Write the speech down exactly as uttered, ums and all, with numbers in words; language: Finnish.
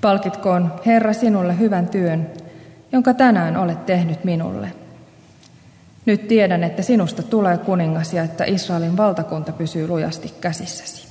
Palkitkoon Herra sinulle hyvän työn, jonka tänään olet tehnyt minulle. Nyt tiedän, että sinusta tulee kuningas ja että Israelin valtakunta pysyy lujasti käsissäsi.